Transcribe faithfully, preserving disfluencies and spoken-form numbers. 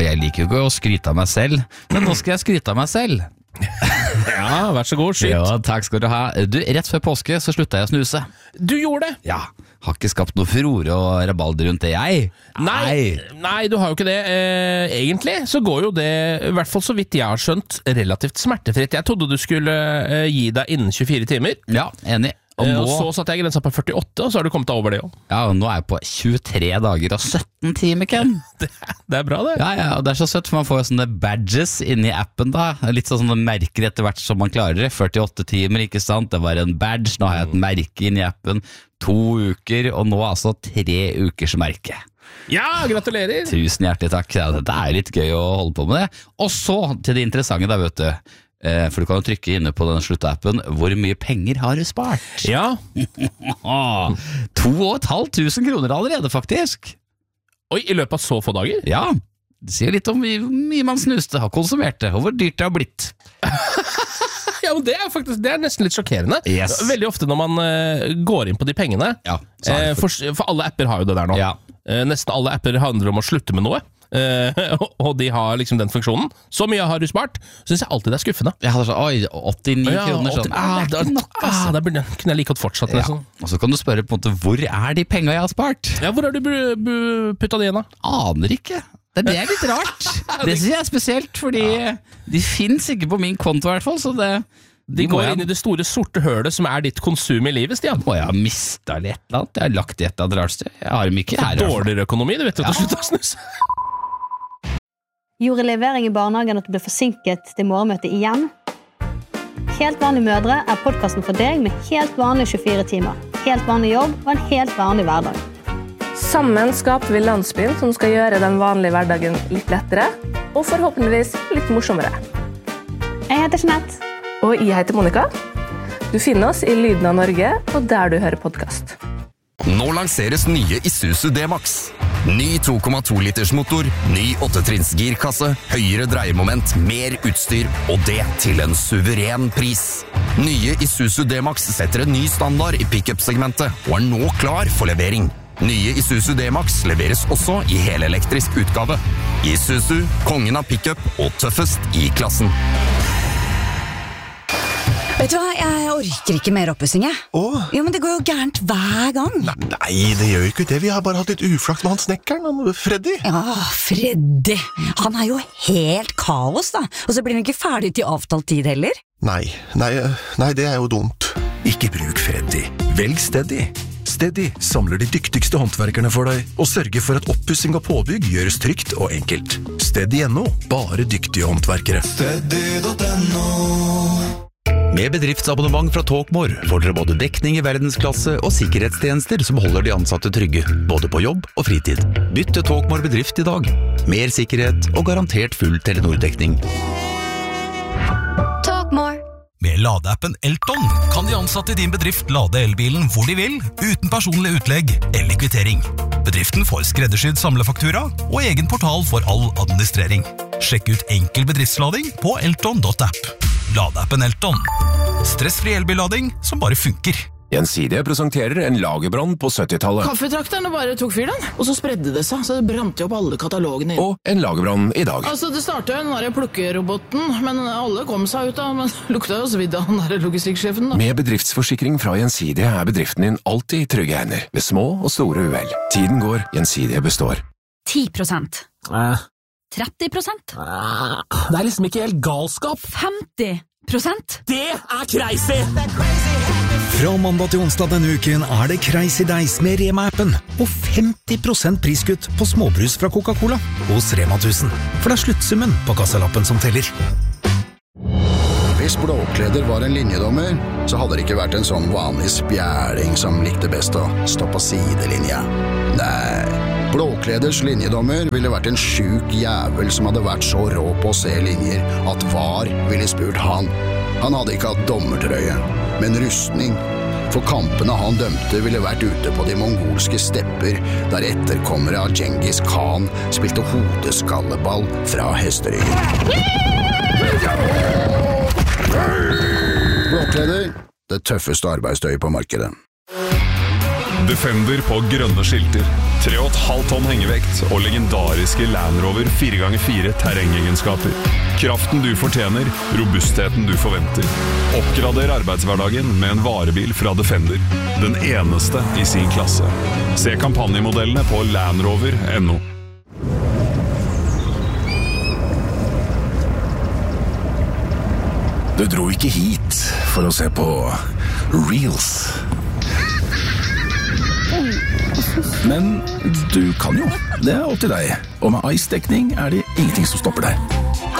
Og jeg liker jo ikke å skryte av meg selv, men nå skal jeg skryte av meg selv. Ja, vær så god, skyt. Ja, takk skal du ha. Du, rett før påske så slutta jeg å snuse. Du gjorde det? Ja, har ikke skapt noe furore og rabalder rundt det, jeg. Nei, nei, du har jo ikke det. Eh, egentlig så går jo det, i hvert fall så vidt jeg har skjønt, relativt smertefritt. Jeg trodde du skulle eh, gi deg innen tjuefire timer. Ja, enig. Og, eh, nå, og så satte jeg grensa på førtiåtte, og så har du kommet deg over det også. Ja, og nå er jeg på tjuetre dager og sytten timer, Ken. Det, det er bra, det. Ja, ja, og det er så søtt, for man får jo sånne badges inni appen da. Litt sånn sånne merker etter hvert som man klarer det. førtiåtte timer, ikke sant? Det var en badge, nå har jeg et merke inni appen. To uker, og nå altså tre ukers merke. Ja, gratulerer! Tusen hjertelig takk. Ja, det er litt gøy å holde på med det. Og så til det interessante da, vet du. For du kan jo trykke inne på denne sluttappen hvor mye penger har du spart? Ja. To og et halvt tusen kroner allerede, faktisk. Oi, i løpet av så få dager? Ja, det sier litt om hvor mye man snuste, har konsumert det, og hvor dyrt det har blitt. Ja, men det er faktisk, det er nesten litt sjokkerende. Yes. Veldig ofte når man uh, går inn på de pengene, ja, uh, for, for alle apper har jo det der nå. Ja. Uh, nesten alle apper handler om å slutte med noe. Uh, og de har liksom den funksjonen. Så mye har du spart. Synes jeg alltid det er skuffende. Jeg hadde sånn, oi, åttini ja, kroner sånn. Ah, det er ikke nok, ah, det burde, kunne jeg like godt fortsatt. Ja. Og så kan du spørre på en måte, hvor er de pengene jeg har spart? Ja, hvor har du puttet de igjen da? Aner ikke. Det, det er litt rart. Det synes jeg er spesielt, fordi ja. De finnes ikke på min konto i hvert fall, så det... De, de går inn i det store sorte hølet som er ditt konsum i livet, Stian. Må jeg ha mistet eller et eller annet? Jeg har lagt det et eller annet rart sted. Jeg har dem ikke her. Dårligere økonomi, du vet jo, til slutt å snuse. Gjorde levering i barnehagen at du ble forsinket til morgenmøtet igjen? Helt vanlige mødre er podcasten for deg med helt vanlige tjuefire timer. Helt vanlig jobb og en helt vanlig hverdag. Sammen skaper vi landsbyen som skal gjøre den vanlige hverdagen litt lettere, og forhåpentligvis litt morsommere. Jeg heter Jeanette. Og jeg heter Monica. Du finner oss i Lyden av Norge, og der du hører podcast. Nå lanseres nye Isuzu D-Max. Ny to komma to liters motor, ny åttetrinns girkasse, høyere dreiemoment, mer utstyr, og det til en suveren pris. Nye Isuzu D-Max setter en ny standard i pick-up-segmentet, og er nå klar for levering. Nye Isuzu D-Max leveres også i helelektrisk utgave. Isuzu, kongen av pick-up og tøffest i klassen. Vet du hva, jeg orker ikke mer oppussing, jeg. Åh? Jo, men det går jo gærent hver gang. Nei, nei, det gjør jo ikke det. Vi har bare hatt litt uflaks med han snekkeren, han Freddy. Ja, Freddy. Han er jo helt kaos, da. Og så blir han ikke ferdig til avtalt tid heller. Nei, nei, nei, det er jo dumt. Ikke bruk Freddy. Velg Steady. Steady samler de dyktigste håndverkerne for deg, og sørger for at oppussing og påbygg gjøres trygt og enkelt. Steady punktum no. Bare dyktige håndverkere. Steady punktum no. Med bedriftsabonnement fra Talkmore får dere både dekning i verdensklasse og sikkerhetstjenester som holder de ansatte trygge, både på jobb og fritid. Bytt til Talkmore bedrift i dag. Mer sikkerhet og garantert full Telenor-dekning. Talkmore. Med ladeappen Elton kan de ansatte i din bedrift lade elbilen hvor de vil, uten personlig utlegg eller kvittering. Bedriften får skreddersydd samlefaktura og egen portal for all administrering. Sjekk ut enkel bedriftslading på elton punktum app. Ladeappen Elton. Stressfri elbillading som bare funker. Gjensidige presenterer en lagerbrann på syttitallet. Kaffetrakterne bare tok fyr den, og så spredde det seg, så det brant opp alle katalogene inn. Og en lagerbrann i dag. Altså, det startet jo den der plukkeroboten, men alle kom seg ut av, men lukta jo svidd av den der logistikksjefen da. Med bedriftsforsikring fra Gjensidige er bedriften din alltid i trygge hender, ved små og store uhell. Tiden går, Gjensidige består. ti prosent. Eh. tretti prosent. Eh. Det er liksom ikke helt galskap. femti prosent. Det er crazy! Fra mandag til onsdag denne uken er det Crazy Days med Rema-appen og femti prosent priskutt på småbrus fra Coca-Cola hos Rema tusen. For det er sluttsummen på kassalappen som teller. Hvis Blåkleder var en linjedommer, så hadde det ikke vært en sånn vanlig spjæling som likte best å stå på sidelinja. Nei, Blåkleders linjedommer ville vært en sjuk jævel som hadde vært så rå på å se linjer at VAR ville spurt han. Han hadde ikke hatt dommertrøye, men rustning. For kampene han dømte ville vært ute på de mongolske stepper, der etterkommere av Genghis Khan spilte hodeskalleball fra hesteryggen. Blåkleder, det tøffeste arbeidstøyet på markedet. Defender på grønne skilter, tre komma fem tonn hengevekt og legendariske Land Rover fire ganger fire terrengegenskaper. Kraften du fortjener, robustheten du forventer. Oppgrader arbeidshverdagen med en varebil fra Defender. Den eneste i sin klasse. Se kampanjemodellene på landrover punktum no. Du dro ikke hit for å se på Reels. Men du kan jo. Det er opp til deg. Og med ice-dekning er det ingenting som stopper deg.